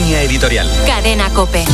Línea editorial. Cadena COPE.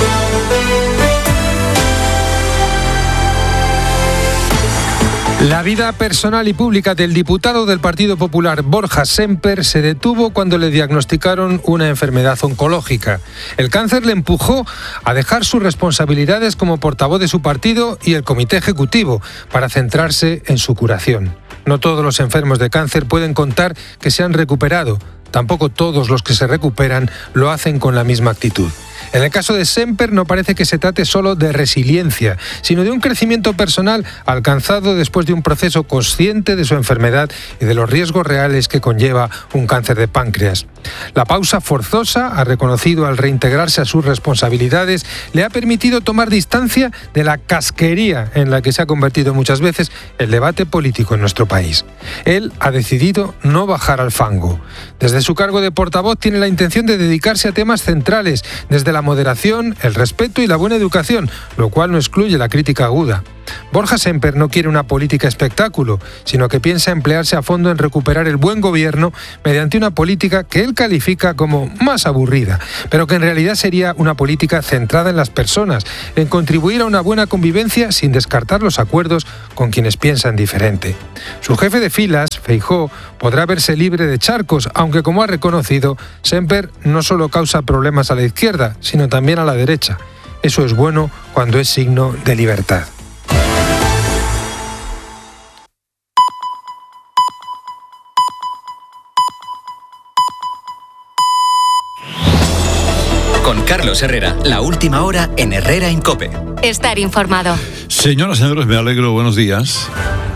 La vida personal y pública del diputado del Partido Popular Borja Sémper se detuvo cuando le diagnosticaron una enfermedad oncológica. El cáncer le empujó a dejar sus responsabilidades como portavoz de su partido y el comité ejecutivo para centrarse en su curación. No todos los enfermos de cáncer pueden contar que se han recuperado. Tampoco todos los que se recuperan lo hacen con la misma actitud. En el caso de Sémper no parece que se trate solo de resiliencia, sino de un crecimiento personal alcanzado después de un proceso consciente de su enfermedad y de los riesgos reales que conlleva un cáncer de páncreas. La pausa forzosa, ha reconocido al reintegrarse a sus responsabilidades, le ha permitido tomar distancia de la casquería en la que se ha convertido muchas veces el debate político en nuestro país. Él ha decidido no bajar al fango. Desde su cargo de portavoz tiene la intención de dedicarse a temas centrales, desde la moderación, el respeto y la buena educación, lo cual no excluye la crítica aguda. Borja Sémper no quiere una política espectáculo, sino que piensa emplearse a fondo en recuperar el buen gobierno mediante una política que él califica como más aburrida, pero que en realidad sería una política centrada en las personas, en contribuir a una buena convivencia sin descartar los acuerdos con quienes piensan diferente. Su jefe de filas, Feijóo, podrá verse libre de charcos, aunque como ha reconocido, Sémper no solo causa problemas a la izquierda, sino también a la derecha. Eso es bueno cuando es signo de libertad. Con Carlos Herrera, la última hora en Herrera en COPE. Estar informado. Señoras y señores, me alegro, buenos días.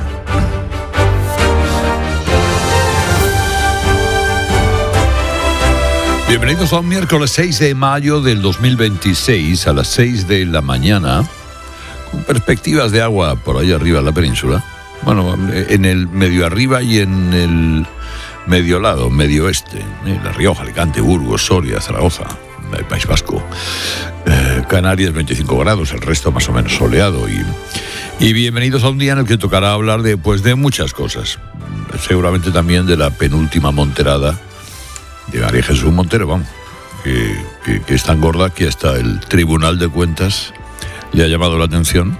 Bienvenidos a un miércoles 6 de mayo del 2026 a las 6 de la mañana, con perspectivas de agua por ahí arriba en la península. Bueno, en el medio arriba y en el medio lado, medio oeste, La Rioja, Alicante, Burgos, Soria, Zaragoza, el País Vasco, Canarias 25 grados, el resto más o menos soleado. Y bienvenidos a un día en el que tocará hablar de muchas cosas, seguramente también de la penúltima monterada de María Jesús Montero, vamos, que es tan gorda que hasta el Tribunal de Cuentas le ha llamado la atención.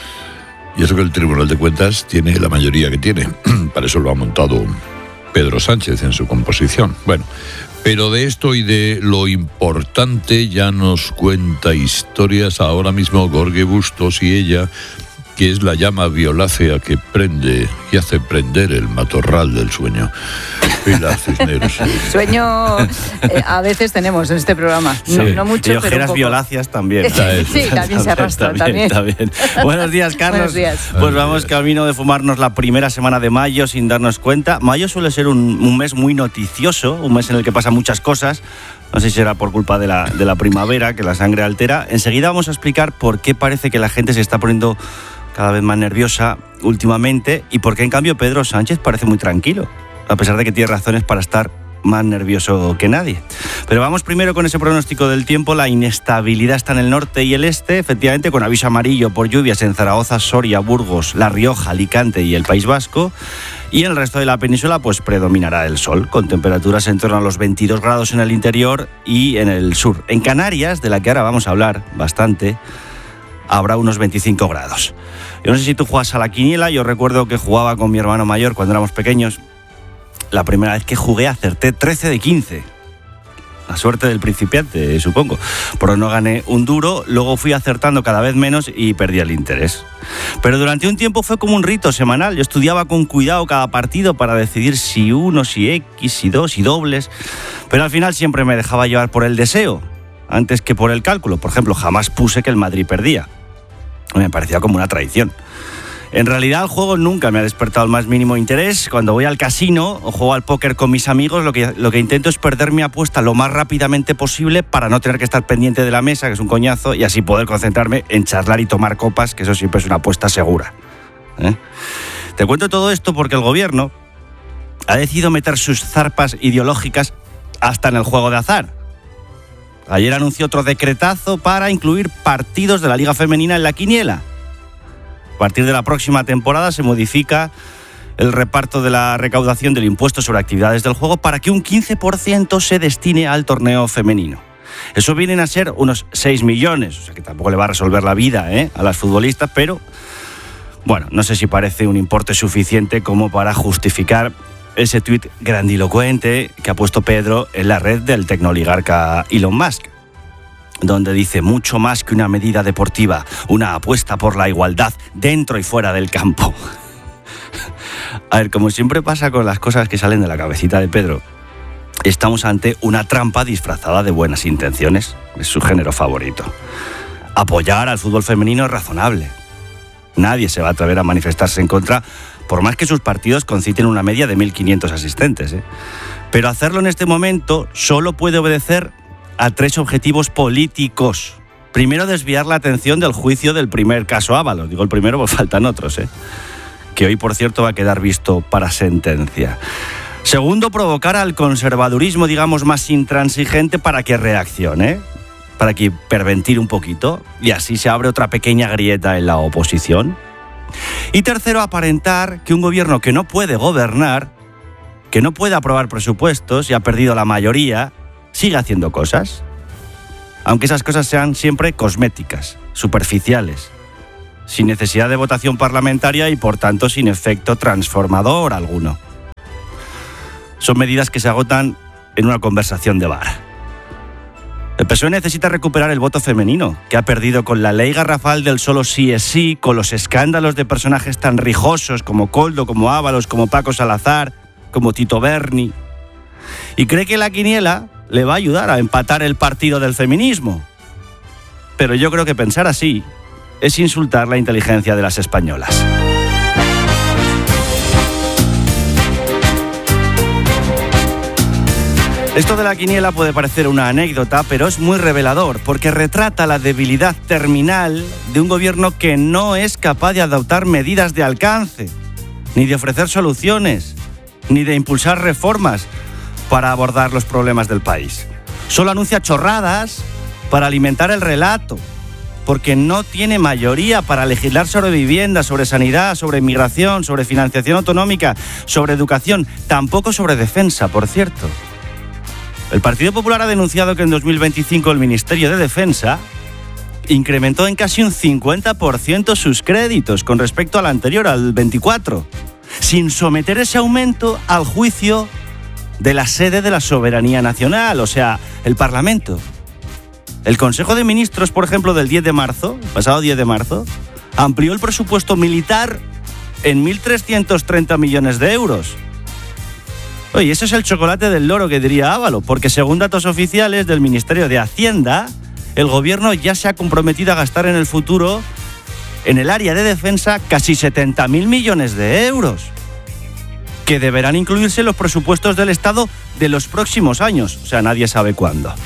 Y eso que el Tribunal de Cuentas tiene la mayoría que tiene. Para eso lo ha montado Pedro Sánchez en su composición. Bueno, pero de esto y de lo importante ya nos cuenta historias ahora mismo Jorge Bustos y ella, que es la llama violácea que prende y hace prender el matorral del sueño. Pilar Cisneros. Sueño a veces tenemos en este programa. Sí. No mucho, y pero ojeras violáceas también. Sí, también se arrastra. También. Buenos días, Carlos. Buenos días. Pues vamos camino de fumarnos la primera semana de mayo sin darnos cuenta. Mayo suele ser un mes muy noticioso, un mes en el que pasan muchas cosas. No sé si será por culpa de la primavera, que la sangre altera. Enseguida vamos a explicar por qué parece que la gente se está poniendo cada vez más nerviosa últimamente y por qué en cambio Pedro Sánchez parece muy tranquilo, a pesar de que tiene razones para estar más nervioso que nadie. Pero vamos primero con ese pronóstico del tiempo. La inestabilidad está en el norte y el este, efectivamente, con aviso amarillo por lluvias en Zaragoza, Soria, Burgos, La Rioja, Alicante y el País Vasco. Y en el resto de la península pues predominará el sol, con temperaturas en torno a los 22 grados en el interior y en el sur. En Canarias, de la que ahora vamos a hablar bastante, habrá unos 25 grados. Yo no sé si tú juegas a la quiniela. Yo recuerdo que jugaba con mi hermano mayor cuando éramos pequeños. La primera vez que jugué acerté 13 de 15. La suerte del principiante, supongo. Pero no gané un duro, luego fui acertando cada vez menos y perdí el interés. Pero durante un tiempo fue como un rito semanal. Yo estudiaba con cuidado cada partido para decidir si uno, si X, si dos, si dobles. Pero al final siempre me dejaba llevar por el deseo, antes que por el cálculo. Por ejemplo, jamás puse que el Madrid perdía. Me parecía como una traición. En realidad el juego nunca me ha despertado el más mínimo interés. Cuando voy al casino o juego al póker con mis amigos, lo que intento es perder mi apuesta lo más rápidamente posible para no tener que estar pendiente de la mesa, que es un coñazo, y así poder concentrarme en charlar y tomar copas, que eso siempre es una apuesta segura. Te cuento todo esto porque el gobierno ha decidido meter sus zarpas ideológicas hasta en el juego de azar. Ayer anunció otro decretazo para incluir partidos de la Liga Femenina en la quiniela. A partir de la próxima temporada se modifica el reparto de la recaudación del impuesto sobre actividades del juego para que un 15% se destine al torneo femenino. Eso vienen a ser unos 6 millones, o sea que tampoco le va a resolver la vida a las futbolistas, pero bueno, no sé si parece un importe suficiente como para justificar ese tuit grandilocuente que ha puesto Pedro en la red del tecnooligarca Elon Musk, donde dice: mucho más que una medida deportiva, una apuesta por la igualdad dentro y fuera del campo. A ver, como siempre pasa con las cosas que salen de la cabecita de Pedro, estamos ante una trampa disfrazada de buenas intenciones. Es su género favorito. Apoyar al fútbol femenino es razonable. Nadie se va a atrever a manifestarse en contra, por más que sus partidos conciten una media de 1.500 asistentes. Pero hacerlo en este momento solo puede obedecer a 3 objetivos políticos. Primero, desviar la atención del juicio del primer caso Ábalos. Digo el primero porque faltan otros, que hoy, por cierto, va a quedar visto para sentencia. Segundo, provocar al conservadurismo, digamos, más intransigente para que reaccione, para que hiperventile un poquito, y así se abre otra pequeña grieta en la oposición. Y tercero, aparentar que un gobierno que no puede gobernar, que no puede aprobar presupuestos y ha perdido la mayoría, sigue haciendo cosas, aunque esas cosas sean siempre cosméticas, superficiales, sin necesidad de votación parlamentaria y por tanto sin efecto transformador alguno. Son medidas que se agotan en una conversación de bar. El PSOE necesita recuperar el voto femenino, que ha perdido con la ley garrafal del solo sí es sí, con los escándalos de personajes tan rijosos como Koldo, como Ábalos, como Paco Salazar, como Tito Berni. Y cree que la quiniela le va a ayudar a empatar el partido del feminismo. Pero yo creo que pensar así es insultar la inteligencia de las españolas. Esto de la quiniela puede parecer una anécdota, pero es muy revelador, porque retrata la debilidad terminal de un gobierno que no es capaz de adoptar medidas de alcance, ni de ofrecer soluciones, ni de impulsar reformas para abordar los problemas del país. Solo anuncia chorradas para alimentar el relato, porque no tiene mayoría para legislar sobre vivienda, sobre sanidad, sobre inmigración, sobre financiación autonómica, sobre educación, tampoco sobre defensa, por cierto. El Partido Popular ha denunciado que en 2025 el Ministerio de Defensa incrementó en casi un 50% sus créditos con respecto al anterior, al 24, sin someter ese aumento al juicio de la sede de la soberanía nacional, o sea, el Parlamento. El Consejo de Ministros, por ejemplo, del 10 de marzo, pasado 10 de marzo, amplió el presupuesto militar en 1.330 millones de euros. Oye, eso es el chocolate del loro que diría Ábalos, porque según datos oficiales del Ministerio de Hacienda, el gobierno ya se ha comprometido a gastar en el futuro, en el área de defensa, casi 70.000 millones de euros, que deberán incluirse en los presupuestos del Estado de los próximos años, o sea, nadie sabe cuándo.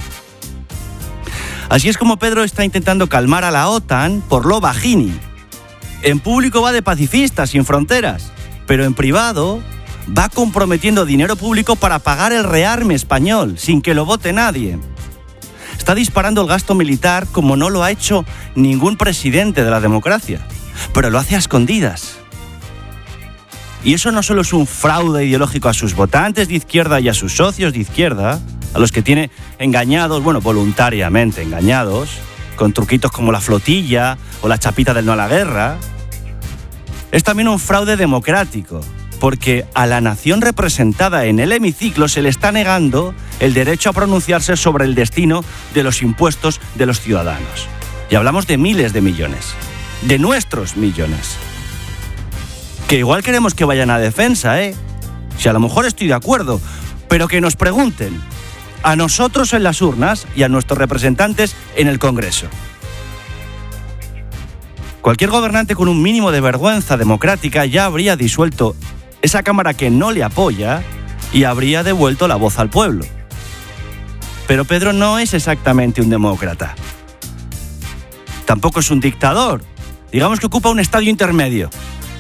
Así es como Pedro está intentando calmar a la OTAN por lo bajini. En público va de pacifista, sin fronteras, pero en privado va comprometiendo dinero público para pagar el rearme español, sin que lo vote nadie. Está disparando el gasto militar como no lo ha hecho ningún presidente de la democracia, pero lo hace a escondidas. Y eso no solo es un fraude ideológico a sus votantes de izquierda y a sus socios de izquierda, a los que tiene engañados, bueno, voluntariamente engañados, con truquitos como la flotilla o la chapita del no a la guerra. Es también un fraude democrático, porque a la nación representada en el hemiciclo se le está negando el derecho a pronunciarse sobre el destino de los impuestos de los ciudadanos. Y hablamos de miles de millones, de nuestros millones, que igual queremos que vayan a defensa, si a lo mejor estoy de acuerdo, pero que nos pregunten a nosotros en las urnas y a nuestros representantes en el Congreso. Cualquier gobernante con un mínimo de vergüenza democrática ya habría disuelto esa Cámara que no le apoya y habría devuelto la voz al pueblo. Pero Pedro no es exactamente un demócrata. Tampoco es un dictador. Digamos que ocupa un estadio intermedio.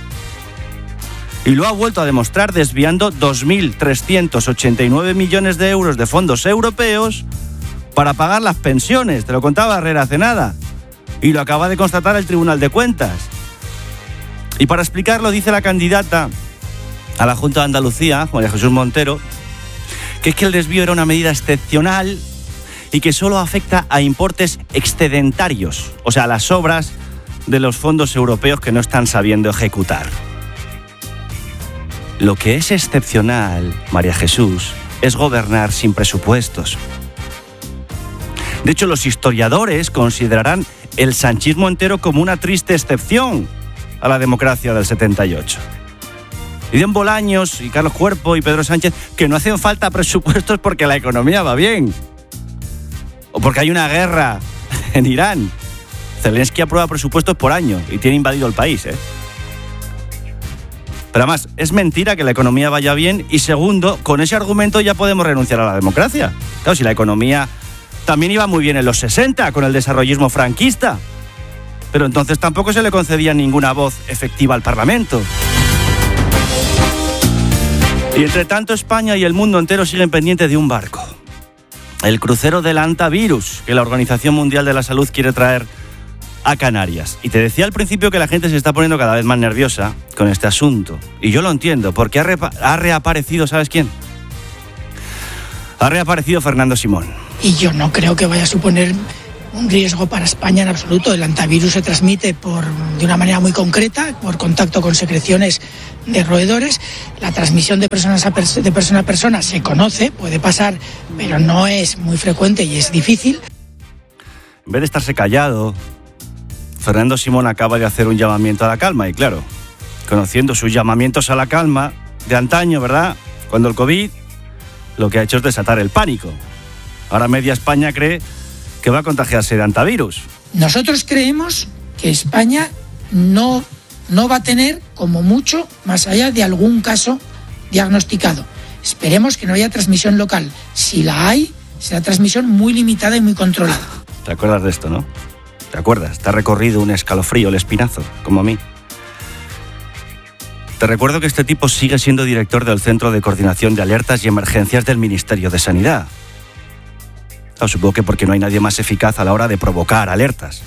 Y lo ha vuelto a demostrar desviando 2.389 millones de euros de fondos europeos para pagar las pensiones. Te lo contaba Herrera hace nada. Y lo acaba de constatar el Tribunal de Cuentas. Y para explicarlo dice la candidata a la Junta de Andalucía, María Jesús Montero, que es que el desvío era una medida excepcional y que solo afecta a importes excedentarios, o sea, las obras de los fondos europeos que no están sabiendo ejecutar. Lo que es excepcional, María Jesús, es gobernar sin presupuestos. De hecho, los historiadores considerarán el sanchismo entero como una triste excepción a la democracia del 78. Dicen Bolaños y Carlos Cuerpo y Pedro Sánchez que no hacen falta presupuestos porque la economía va bien. O porque hay una guerra en Irán. Zelensky aprueba presupuestos por año y tiene invadido el país, ¿eh? Pero además, es mentira que la economía vaya bien y segundo, con ese argumento ya podemos renunciar a la democracia. Claro, si la economía también iba muy bien en los 60 con el desarrollismo franquista, pero entonces tampoco se le concedía ninguna voz efectiva al Parlamento. Y entre tanto, España y el mundo entero siguen pendientes de un barco. El crucero del antivirus que la Organización Mundial de la Salud quiere traer a Canarias. Y te decía al principio que la gente se está poniendo cada vez más nerviosa con este asunto. Y yo lo entiendo, porque ha reaparecido, ¿sabes quién? Ha reaparecido Fernando Simón. Y yo no creo que vaya a suponer un riesgo para España en absoluto. El antivirus se transmite de una manera muy concreta, por contacto con secreciones de roedores. La transmisión de persona a persona se conoce, puede pasar, pero no es muy frecuente y es difícil. En vez de estarse callado, Fernando Simón acaba de hacer un llamamiento a la calma. Y claro, conociendo sus llamamientos a la calma de antaño, ¿verdad? Cuando el COVID lo que ha hecho es desatar el pánico. Ahora media España cree que va a contagiarse de antivirus. Nosotros creemos que España no va a tener, como mucho, más allá de algún caso diagnosticado. Esperemos que no haya transmisión local. Si la hay, será transmisión muy limitada y muy controlada. ¿Te acuerdas de esto, no? ¿Te acuerdas? Te ha recorrido un escalofrío el espinazo, como a mí. Te recuerdo que este tipo sigue siendo director del Centro de Coordinación de Alertas y Emergencias del Ministerio de Sanidad. Supongo que porque no hay nadie más eficaz a la hora de provocar alertas.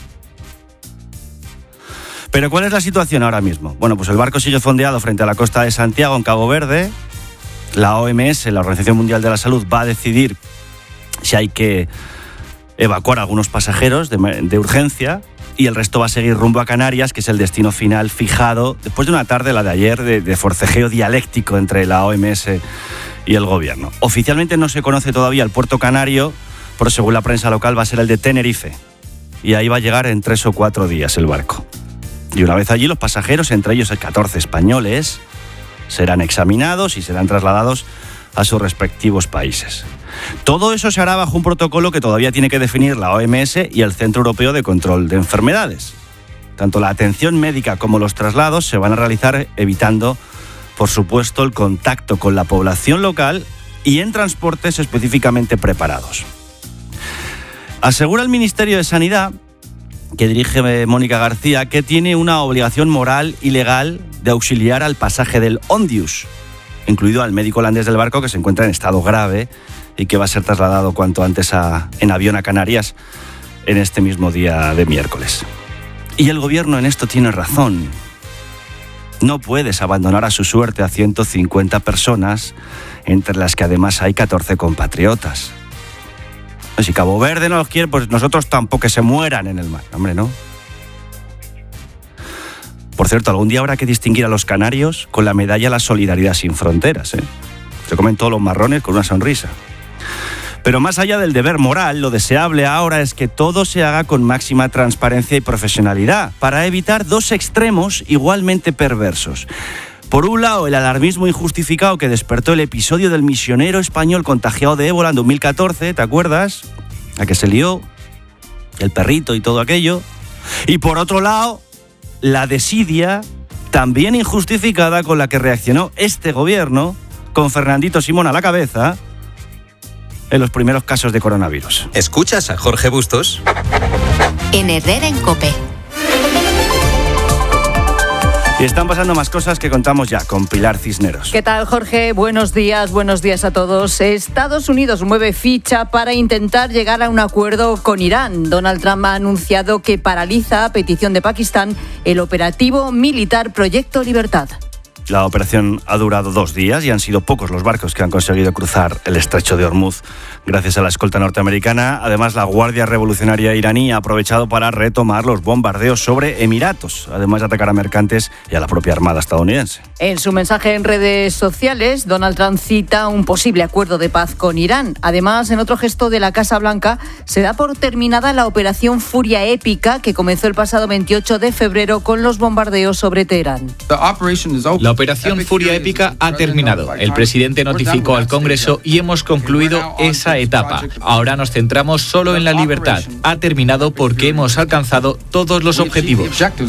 Pero ¿cuál es la situación ahora mismo? Bueno, pues el barco sigue fondeado frente a la costa de Santiago, en Cabo Verde. La OMS, la Organización Mundial de la Salud, va a decidir si hay que evacuar a algunos pasajeros de urgencia y el resto va a seguir rumbo a Canarias, que es el destino final fijado después de una tarde, la de ayer, de forcejeo dialéctico entre la OMS y el gobierno. Oficialmente no se conoce todavía el puerto canario, pero según la prensa local va a ser el de Tenerife. Y ahí va a llegar en 3 o 4 días el barco. Y una vez allí, los pasajeros, entre ellos 14 españoles, serán examinados y serán trasladados a sus respectivos países. Todo eso se hará bajo un protocolo que todavía tiene que definir la OMS y el Centro Europeo de Control de Enfermedades. Tanto la atención médica como los traslados se van a realizar evitando, por supuesto, el contacto con la población local y en transportes específicamente preparados. Asegura el Ministerio de Sanidad, que dirige Mónica García, que tiene una obligación moral y legal de auxiliar al pasaje del Ondius, incluido al médico holandés del barco que se encuentra en estado grave y que va a ser trasladado cuanto antes en avión a Canarias en este mismo día de miércoles. Y el gobierno en esto tiene razón. No puedes abandonar a su suerte a 150 personas, entre las que además hay 14 compatriotas. Si Cabo Verde no los quiere, pues nosotros tampoco, que se mueran en el mar. Hombre, ¿no? Por cierto, algún día habrá que distinguir a los canarios con la medalla a la solidaridad sin fronteras, ¿eh? Se comen todos los marrones con una sonrisa. Pero más allá del deber moral, lo deseable ahora es que todo se haga con máxima transparencia y profesionalidad, para evitar dos extremos igualmente perversos. Por un lado, el alarmismo injustificado que despertó el episodio del misionero español contagiado de ébola en 2014, ¿te acuerdas? A que se lió, el perrito y todo aquello. Y por otro lado, la desidia también injustificada con la que reaccionó este gobierno, con Fernandito Simón a la cabeza, en los primeros casos de coronavirus. ¿Escuchas a Jorge Bustos? En Herrera en COPE. Y están pasando más cosas que contamos ya con Pilar Cisneros. ¿Qué tal, Jorge? Buenos días a todos. Estados Unidos mueve ficha para intentar llegar a un acuerdo con Irán. Donald Trump ha anunciado que paraliza, a petición de Pakistán, el operativo militar Proyecto Libertad. La operación ha durado 2 días y han sido pocos los barcos que han conseguido cruzar el estrecho de Hormuz gracias a la escolta norteamericana. Además, la Guardia Revolucionaria iraní ha aprovechado para retomar los bombardeos sobre Emiratos, además de atacar a mercantes y a la propia Armada estadounidense. En su mensaje en redes sociales, Donald Trump cita un posible acuerdo de paz con Irán. Además, en otro gesto de la Casa Blanca, se da por terminada la operación Furia Épica que comenzó el pasado 28 de febrero con los bombardeos sobre Teherán. La operación Furia Épica ha terminado. El presidente notificó al Congreso y hemos concluido esa etapa. Ahora nos centramos solo en la libertad. Ha terminado porque hemos alcanzado todos los objetivos.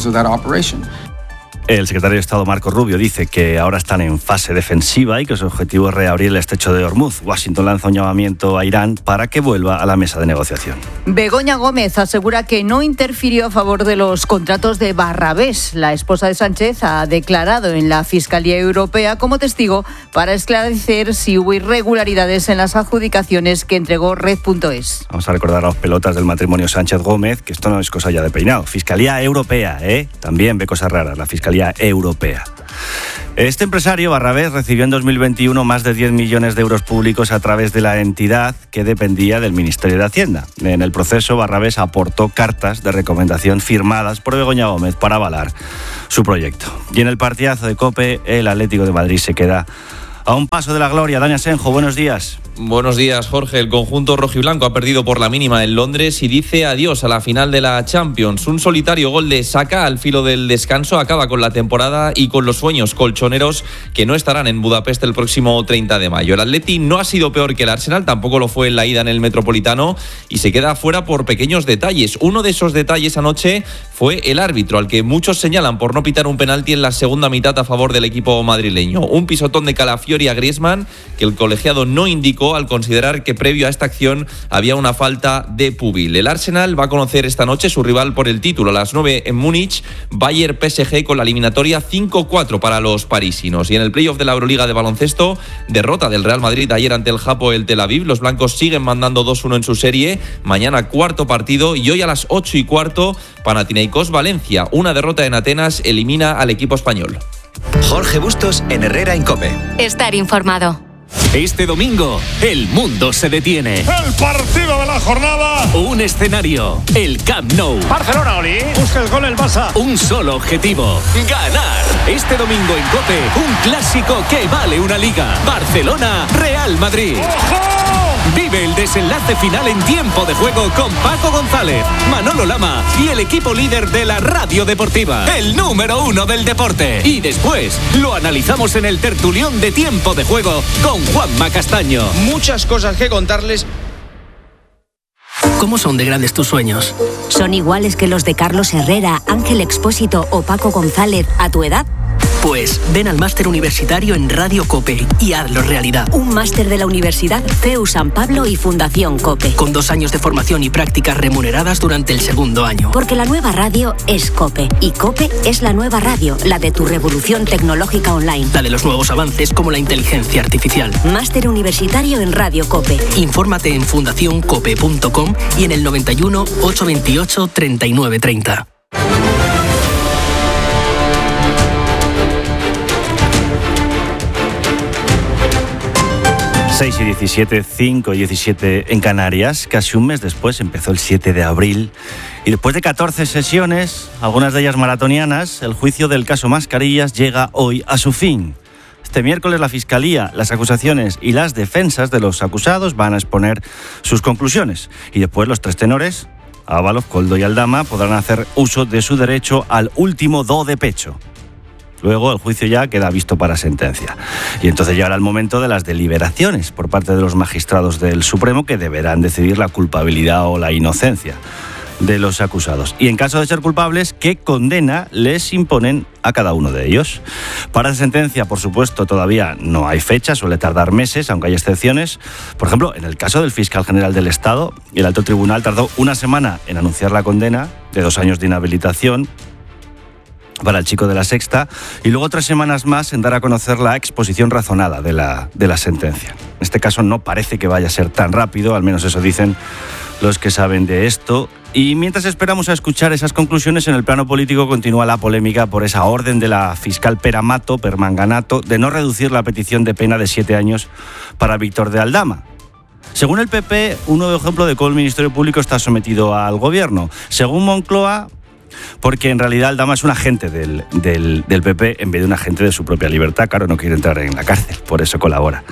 El secretario de Estado Marco Rubio dice que ahora están en fase defensiva y que su objetivo es reabrir el estrecho de Hormuz. Washington lanza un llamamiento a Irán para que vuelva a la mesa de negociación. Begoña Gómez asegura que no interfirió a favor de los contratos de Barrabés. La esposa de Sánchez ha declarado en la Fiscalía Europea como testigo para esclarecer si hubo irregularidades en las adjudicaciones que entregó Red.es. Vamos a recordar a los pelotas del matrimonio Sánchez-Gómez que esto no es cosa ya de peinado. Fiscalía Europea, también ve cosas raras, la Fiscalía Europea. Este empresario, Barrabés, recibió en 2021 más de 10 millones de euros públicos a través de la entidad que dependía del Ministerio de Hacienda. En el proceso, Barrabés aportó cartas de recomendación firmadas por Begoña Gómez para avalar su proyecto. Y en el partidazo de COPE, el Atlético de Madrid se queda a un paso de la gloria. Dani Asenjo, buenos días. Buenos días, Jorge. El conjunto rojiblanco ha perdido por la mínima en Londres y dice adiós a la final de la Champions. Un solitario gol de Saka al filo del descanso acaba con la temporada y con los sueños colchoneros que no estarán en Budapest el próximo 30 de mayo. El Atleti no ha sido peor que el Arsenal, tampoco lo fue en la ida en el Metropolitano y se queda fuera por pequeños detalles. Uno de esos detalles anoche fue el árbitro, al que muchos señalan por no pitar un penalti en la segunda mitad a favor del equipo madrileño. Un pisotón de Calafiori a Griezmann que el colegiado no indicó al considerar que previo a esta acción había una falta de Pubil. El Arsenal va a conocer esta noche su rival por el título a las 9 en Múnich, Bayern PSG, con la eliminatoria 5-4 para los parisinos. Y en el playoff de la Euroliga de baloncesto, derrota del Real Madrid ayer ante el Hapoel Tel Aviv. Los blancos siguen mandando 2-1 en su serie. Mañana cuarto partido y hoy a las 8:15 Panathinaikos Valencia. Una derrota en Atenas elimina al equipo español. Jorge Bustos en Herrera en COPE. Estar informado. Este domingo, el mundo se detiene. El partido de la jornada. Un escenario, el Camp Nou. Barcelona, Oli. Busca el gol el Barça. Un solo objetivo, ganar. Este domingo en COPE, un clásico que vale una liga. Barcelona-Real Madrid. ¡Ojo! Vive el desenlace final en tiempo de juego con Paco González, Manolo Lama y el equipo líder de la radio deportiva, el número 1 del deporte. Y después lo analizamos en el tertulión de tiempo de juego con Juanma Castaño. Muchas cosas que contarles. ¿Cómo son de grandes tus sueños? ¿Son iguales que los de Carlos Herrera, Ángel Expósito o Paco González a tu edad? Pues ven al máster universitario en Radio COPE y hazlo realidad. Un máster de la Universidad CEU San Pablo y Fundación COPE. Con 2 años de formación y prácticas remuneradas durante el segundo año. Porque la nueva radio es COPE. Y COPE es la nueva radio, la de tu revolución tecnológica online. La de los nuevos avances como la inteligencia artificial. Máster universitario en Radio COPE. Infórmate en fundacioncope.com y en el 91 828 3930. 6:17, 5:17 en Canarias. Casi un mes después empezó el 7 de abril. Y después de 14 sesiones, algunas de ellas maratonianas, el juicio del caso Mascarillas llega hoy a su fin. Este miércoles la Fiscalía, las acusaciones y las defensas de los acusados van a exponer sus conclusiones. Y después los 3 tenores, Ábalos, Koldo y Aldama, podrán hacer uso de su derecho al último do de pecho. Luego el juicio ya queda visto para sentencia. Y entonces llegará el momento de las deliberaciones por parte de los magistrados del Supremo, que deberán decidir la culpabilidad o la inocencia de los acusados. Y en caso de ser culpables, ¿qué condena les imponen a cada uno de ellos? Para esa sentencia, por supuesto, todavía no hay fecha, suele tardar meses, aunque hay excepciones. Por ejemplo, en el caso del fiscal general del Estado, el alto tribunal tardó 1 semana en anunciar la condena de 2 años de inhabilitación. para el chico de La Sexta, y luego 3 semanas más en dar a conocer la exposición razonada de la sentencia. En este caso no parece que vaya a ser tan rápido, al menos eso dicen los que saben de esto. Y mientras esperamos a escuchar esas conclusiones, en el plano político continúa la polémica por esa orden de la fiscal Permanganato de no reducir la petición de pena de 7 años para Víctor de Aldama. Según el PP, un nuevo ejemplo de cómo el Ministerio Público está sometido al gobierno. Según Moncloa, porque en realidad Aldama es un agente del PP en vez de un agente de su propia libertad. Claro, no quiere entrar en la cárcel, por eso colabora.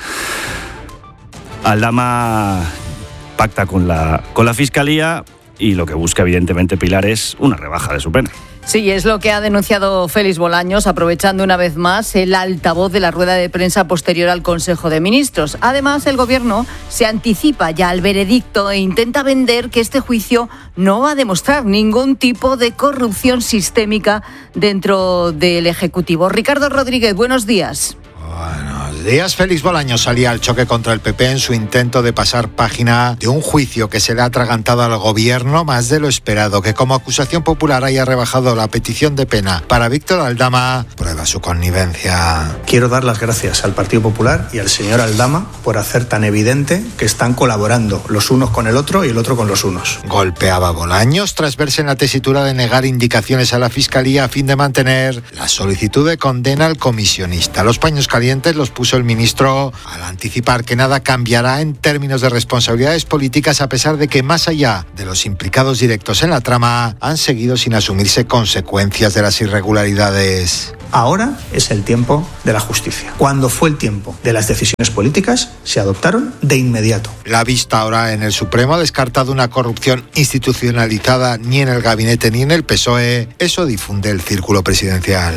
Aldama pacta con la Fiscalía y lo que busca evidentemente Pilar es una rebaja de su pena. Sí, es lo que ha denunciado Félix Bolaños, aprovechando una vez más el altavoz de la rueda de prensa posterior al Consejo de Ministros. Además, el Gobierno se anticipa ya al veredicto e intenta vender que este juicio no va a demostrar ningún tipo de corrupción sistémica dentro del Ejecutivo. Ricardo Rodríguez, buenos días. Buenos días. Félix Bolaños salía al choque contra el PP en su intento de pasar página de un juicio que se le ha atragantado al gobierno más de lo esperado, que como acusación popular haya rebajado la petición de pena para Víctor Aldama, prueba su connivencia. Quiero dar las gracias al Partido Popular y al señor Aldama por hacer tan evidente que están colaborando los unos con el otro y el otro con los unos. Golpeaba Bolaños tras verse en la tesitura de negar indicaciones a la Fiscalía a fin de mantener la solicitud de condena al comisionista. Los paños calientes los puso el ministro al anticipar que nada cambiará en términos de responsabilidades políticas, a pesar de que más allá de los implicados directos en la trama han seguido sin asumirse consecuencias de las irregularidades. Ahora es el tiempo de la justicia. Cuando fue el tiempo de las decisiones políticas, se adoptaron de inmediato. La vista ahora en el Supremo ha descartado una corrupción institucionalizada ni en el gabinete ni en el PSOE. Eso difunde el círculo presidencial.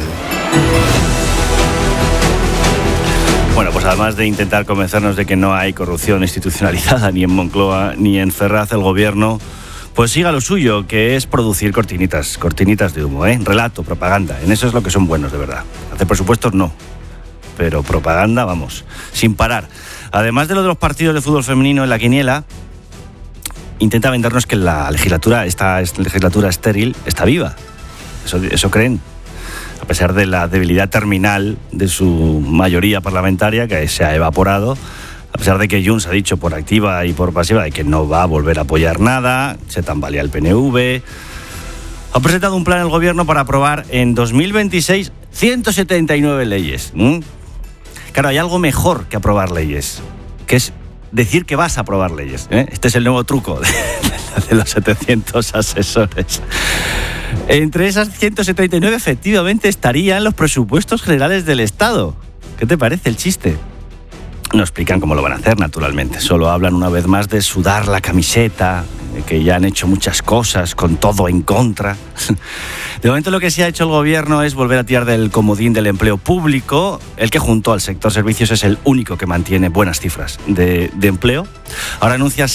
Bueno, pues además de intentar convencernos de que no hay corrupción institucionalizada ni en Moncloa ni en Ferraz, el gobierno pues siga lo suyo, que es producir cortinitas de humo, relato, propaganda. En eso es lo que son buenos, de verdad. Hacer presupuestos no, pero propaganda, vamos, sin parar. Además de lo de los partidos de fútbol femenino en la quiniela, intenta vendernos que esta legislatura estéril está viva. Eso creen. A pesar de la debilidad terminal de su mayoría parlamentaria, que se ha evaporado, a pesar de que Junts ha dicho por activa y por pasiva de que no va a volver a apoyar nada, se tambalea el PNV, ha presentado un plan el gobierno para aprobar en 2026 179 leyes. Claro, hay algo mejor que aprobar leyes, que es decir que vas a aprobar leyes. Este es el nuevo truco de los 700 asesores. Entre esas 179 efectivamente estarían los presupuestos generales del Estado. ¿Qué te parece el chiste? No explican cómo lo van a hacer, naturalmente. Solo hablan una vez más de sudar la camiseta, de que ya han hecho muchas cosas con todo en contra. De momento lo que sí ha hecho el gobierno es volver a tirar del comodín del empleo público, el que junto al sector servicios es el único que mantiene buenas cifras de empleo. Ahora anuncia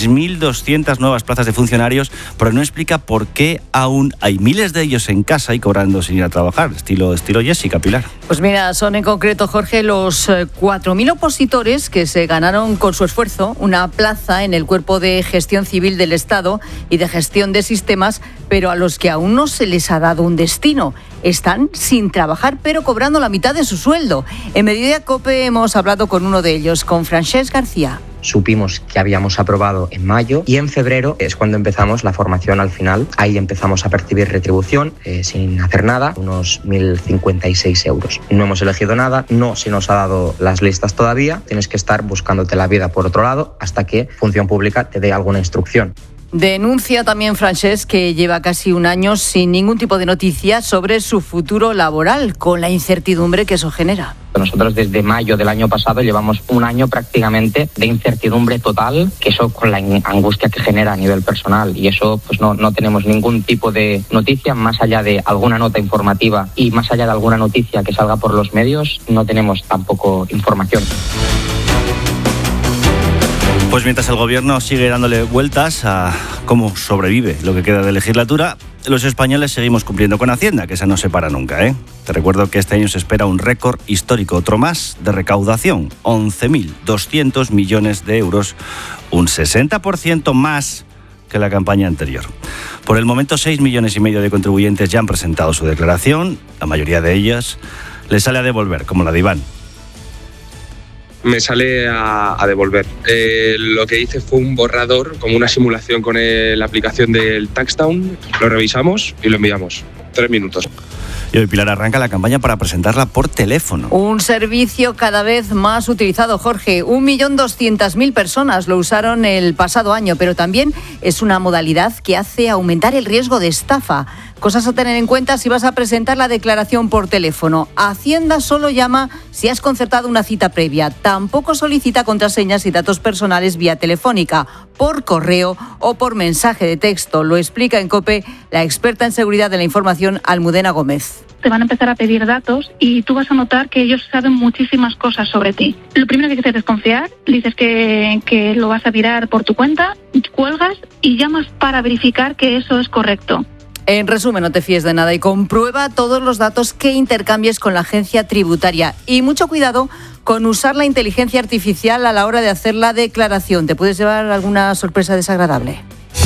6.200 nuevas plazas de funcionarios, pero no explica por qué aún hay miles de ellos en casa y cobrando sin ir a trabajar, estilo Jessica, Pilar. Pues mira, son en concreto, Jorge, los 4.000 opositores que se ganaron con su esfuerzo una plaza en el Cuerpo de Gestión Civil del Estado y de Gestión de Sistemas, pero a los que aún no se les ha dado un destino. Están sin trabajar, pero cobrando la mitad de su sueldo. En Mediodía COPE hemos hablado con uno de ellos, con Francesc García. Supimos que habíamos aprobado en mayo y en febrero es cuando empezamos la formación al final. Ahí empezamos a percibir retribución sin hacer nada, unos 1.056 euros. No hemos elegido nada, no se nos ha dado las listas todavía. Tienes que estar buscándote la vida por otro lado hasta que Función Pública te dé alguna instrucción. Denuncia también Francesc que lleva casi un año sin ningún tipo de noticia sobre su futuro laboral, con la incertidumbre que eso genera. Nosotros desde mayo del año pasado llevamos un año prácticamente de incertidumbre total, que eso con la angustia que genera a nivel personal, y eso pues no tenemos ningún tipo de noticia más allá de alguna nota informativa y más allá de alguna noticia que salga por los medios, no tenemos tampoco información. Pues mientras el gobierno sigue dándole vueltas a cómo sobrevive lo que queda de legislatura, los españoles seguimos cumpliendo con Hacienda, que esa no se para nunca, Te recuerdo que este año se espera un récord histórico, otro más, de recaudación, 11.200 millones de euros, un 60% más que la campaña anterior. Por el momento, 6,5 millones de contribuyentes ya han presentado su declaración. La mayoría de ellas les sale a devolver, como la de Iván. Me sale a devolver. Lo que hice fue un borrador, como una simulación con la aplicación del Taxdown. Lo revisamos y lo enviamos. 3 minutos. Y hoy Pilar arranca la campaña para presentarla por teléfono. Un servicio cada vez más utilizado, Jorge. 1.200.000 personas lo usaron el pasado año, pero también es una modalidad que hace aumentar el riesgo de estafa. Cosas a tener en cuenta si vas a presentar la declaración por teléfono. Hacienda solo llama si has concertado una cita previa. Tampoco solicita contraseñas y datos personales vía telefónica, por correo o por mensaje de texto. Lo explica en COPE la experta en seguridad de la información, Almudena Gómez. Te van a empezar a pedir datos y tú vas a notar que ellos saben muchísimas cosas sobre ti. Lo primero que hay que hacer es desconfiar, dices que lo vas a mirar por tu cuenta, cuelgas y llamas para verificar que eso es correcto. En resumen, no te fíes de nada y comprueba todos los datos que intercambies con la agencia tributaria. Y mucho cuidado con usar la inteligencia artificial a la hora de hacer la declaración. Te puedes llevar alguna sorpresa desagradable.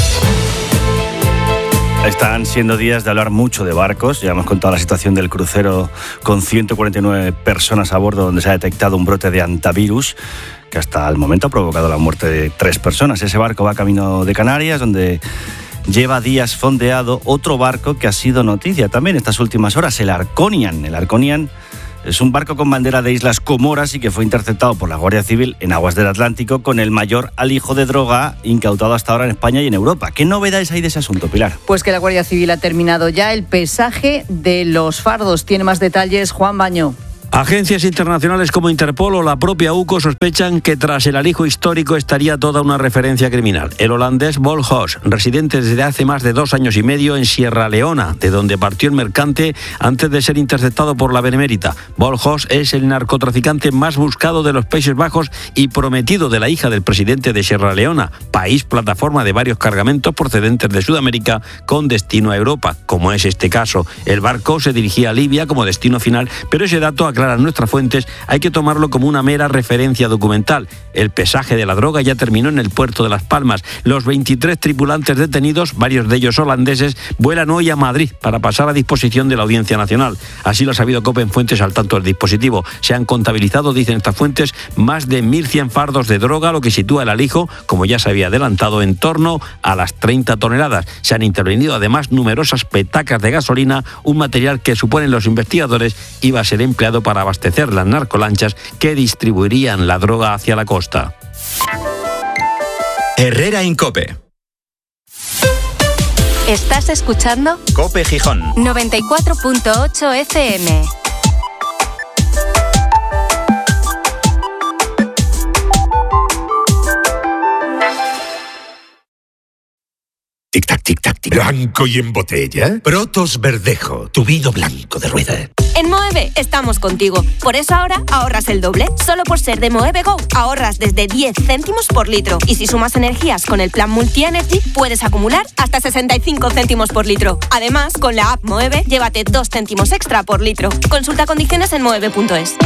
Están siendo días de hablar mucho de barcos. Ya hemos contado la situación del crucero con 149 personas a bordo, donde se ha detectado un brote de hantavirus que hasta el momento ha provocado la muerte de 3 personas. Ese barco va camino de Canarias, donde lleva días fondeado otro barco que ha sido noticia también estas últimas horas, el Arconian. El Arconian es un barco con bandera de Islas Comoras y que fue interceptado por la Guardia Civil en aguas del Atlántico con el mayor alijo de droga incautado hasta ahora en España y en Europa. ¿Qué novedades hay de ese asunto, Pilar? Pues que la Guardia Civil ha terminado ya el pesaje de los fardos. Tiene más detalles Juan Baño. Agencias internacionales como Interpol o la propia UCO sospechan que tras el alijo histórico estaría toda una referencia criminal. El holandés Bold Hoss, residente desde hace más de 2 años y medio en Sierra Leona, de donde partió el mercante antes de ser interceptado por la Benemérita. Bold Hoss es el narcotraficante más buscado de los Países Bajos y prometido de la hija del presidente de Sierra Leona, país plataforma de varios cargamentos procedentes de Sudamérica con destino a Europa, como es este caso. El barco se dirigía a Libia como destino final, pero ese dato aclara nuestras fuentes, hay que tomarlo como una mera referencia documental. El pesaje de la droga ya terminó en el puerto de Las Palmas. Los 23 tripulantes detenidos, varios de ellos holandeses, vuelan hoy a Madrid para pasar a disposición de la Audiencia Nacional. Así lo ha sabido COPE en fuentes al tanto del dispositivo. Se han contabilizado, dicen estas fuentes, más de 1.100 fardos de droga, lo que sitúa el alijo, como ya se había adelantado, en torno a las 30 toneladas. Se han intervenido además numerosas petacas de gasolina, un material que, suponen los investigadores, iba a ser empleado para abastecer las narcolanchas que distribuirían la droga hacia la costa. Herrera en COPE. ¿Estás escuchando? COPE Gijón. 94.8 FM. Tic-tac, tic-tac, tic. Blanco y en botella. Protos Verdejo, tu vino blanco de rueda. En Moeve estamos contigo. Por eso ahora ahorras el doble. Solo por ser de Moeve Go, ahorras desde 10 céntimos por litro. Y si sumas energías con el plan Multi-Energy, puedes acumular hasta 65 céntimos por litro. Además, con la app Moeve, llévate 2 céntimos extra por litro. Consulta condiciones en moeve.es.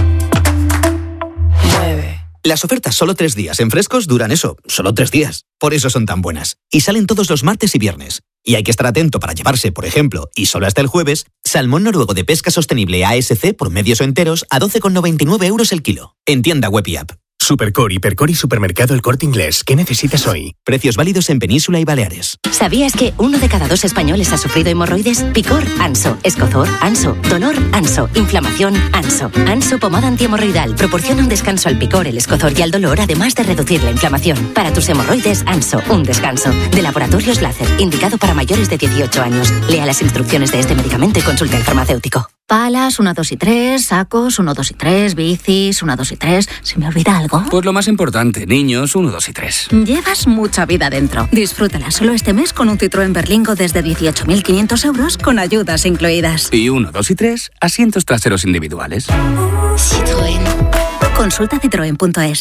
Moeve. Las ofertas solo 3 días en Frescos duran eso, solo 3 días. Por eso son tan buenas. Y salen todos los martes y viernes. Y hay que estar atento para llevarse, por ejemplo, y solo hasta el jueves, salmón noruego de pesca sostenible ASC por medios o enteros a 12,99 euros el kilo. En tienda web y app. Supercore, Hipercore y Supermercado El Corte Inglés. ¿Qué necesitas hoy? Precios válidos en Península y Baleares. ¿Sabías que 1 de cada 2 españoles ha sufrido hemorroides? Picor, Anso. Escozor, Anso. Dolor, Anso. Inflamación, Anso. Anso pomada antihemorroidal proporciona un descanso al picor, el escozor y al dolor, además de reducir la inflamación. Para tus hemorroides, Anso, un descanso. De Laboratorios Láser, indicado para mayores de 18 años. Lea las instrucciones de este medicamento y consulta al farmacéutico. Palas, 1, 2 y 3, sacos, 1, 2 y 3, bicis, 1, 2 y 3. ¿Se me olvida algo? Pues lo más importante, niños, 1, 2 y 3. Llevas mucha vida dentro. Disfrútala solo este mes con un Citroën Berlingo desde 18.500 euros con ayudas incluidas. Y 1, 2 y 3, asientos traseros individuales. Citroën. Consulta citroen.es.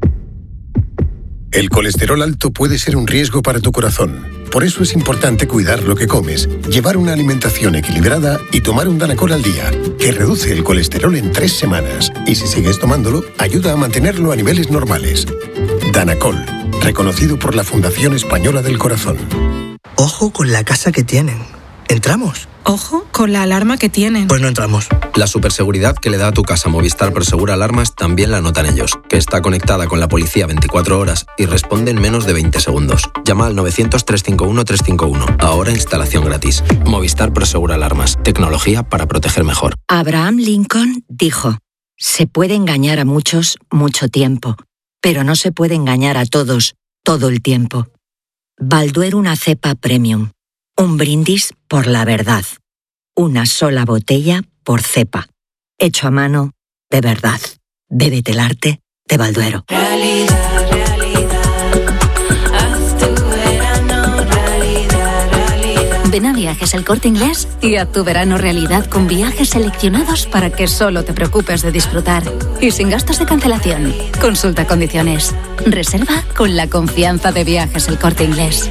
El colesterol alto puede ser un riesgo para tu corazón. Por eso es importante cuidar lo que comes, llevar una alimentación equilibrada y tomar un Danacol al día, que reduce el colesterol en 3 semanas. Y si sigues tomándolo, ayuda a mantenerlo a niveles normales. Danacol, reconocido por la Fundación Española del Corazón. Ojo con la casa que tienen. ¿Entramos? Ojo con la alarma que tienen. Pues no entramos. La superseguridad que le da a tu casa Movistar Prosegura Alarmas también la notan ellos, que está conectada con la policía 24 horas y responde en menos de 20 segundos. Llama al 900-351-351. Ahora instalación gratis. Movistar Prosegura Alarmas. Tecnología para proteger mejor. Abraham Lincoln dijo: se puede engañar a muchos mucho tiempo, pero no se puede engañar a todos todo el tiempo. Balduero, una cepa premium. Un brindis por la verdad. Una sola botella por cepa. Hecho a mano, de verdad. Bébete el arte de Balduero. Realidad, realidad. Haz tu verano realidad, realidad. Ven a Viajes El Corte Inglés y haz tu verano realidad con viajes seleccionados para que solo te preocupes de disfrutar. Y sin gastos de cancelación. Consulta condiciones. Reserva con la confianza de Viajes El Corte Inglés.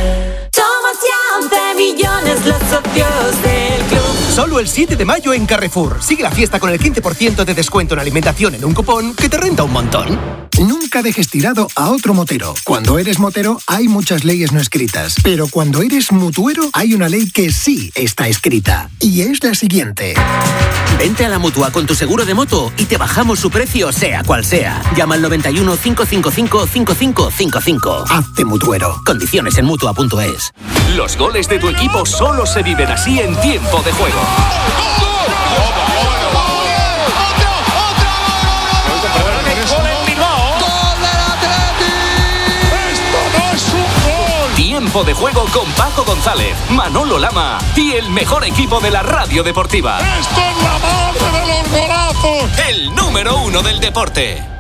Millones los socios del club. Solo el 7 de mayo en Carrefour. Sigue la fiesta con el 15% de descuento en alimentación en un cupón que te renta un montón. Nunca dejes tirado a otro motero. Cuando eres motero hay muchas leyes no escritas, pero cuando eres mutuero hay una ley que sí está escrita. Y es la siguiente. Vente a la Mutua con tu seguro de moto y te bajamos su precio sea cual sea. Llama al 91 555 5555. Hazte mutuero. Condiciones en Mutua.es. Los goles de tu equipo solo se viven así en tiempo de juego. Tiempo de juego con Paco González, Manolo Lama y el mejor equipo de la radio deportiva. ¡Esto es la madre de los golazos! El número 1 del deporte.